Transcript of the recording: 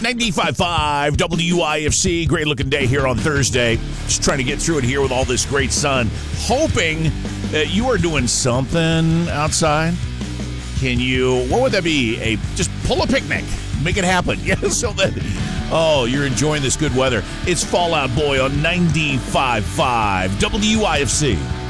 95.5 WIFC. Great looking day here on Thursday. Just trying to get through it here with all this great sun. Hoping that you are doing something outside. What would that be? Just pull a picnic. Make it happen. Yeah, so that, you're enjoying this good weather. It's Fallout Boy on 95.5 WIFC.